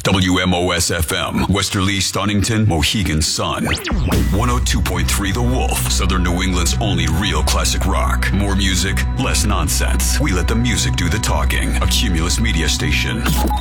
WMOS FM, Westerly, Stonington, Mohegan Sun. 102.3 The Wolf, Southern New England's only real classic rock. More music, less nonsense. We let the music do the talking. A Cumulus Media station.